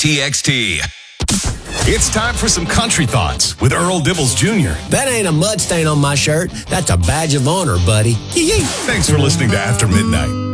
KTXT. It's time for some country thoughts with Earl Dibbles Jr. That ain't a mud stain on my shirt. That's a badge of honor, buddy. Thanks for listening to After Midnight.